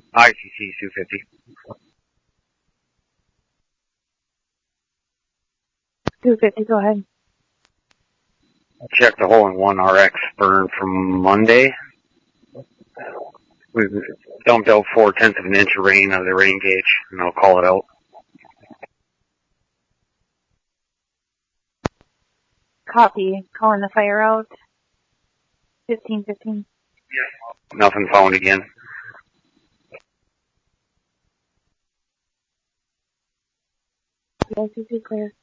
ICC 250. 250, go ahead. Check the hole-in-one RX burn from Monday. We've dumped out 4/10 of an inch of rain out of the rain gauge, and I'll call it out. Copy. Calling the fire out. 1515. Nothing found again. ICC clear.